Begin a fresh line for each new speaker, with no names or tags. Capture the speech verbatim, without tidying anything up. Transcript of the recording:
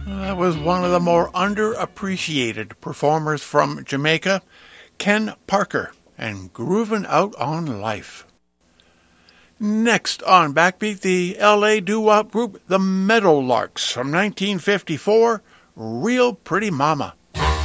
That was one of the more underappreciated performers from Jamaica, Ken Parker, and Groovin' Out on Life. Next on Backbeat, the L A doo-wop group The Meadowlarks from nineteen fifty-four, Real Pretty Mama.